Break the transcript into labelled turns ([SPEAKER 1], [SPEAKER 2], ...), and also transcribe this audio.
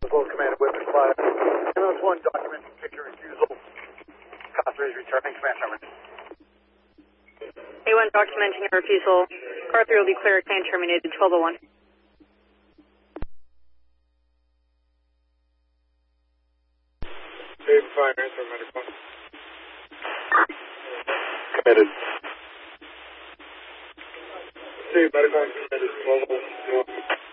[SPEAKER 1] well as command of Whippet 5. MS 1 documenting picture refusal. Costa is returning. Command number.
[SPEAKER 2] A1 documenting a refusal. Car 3 will be clear. Claim terminated. 1201.
[SPEAKER 3] Dave 5, answer medical.
[SPEAKER 1] Committed.
[SPEAKER 3] Dave medical committed 1201.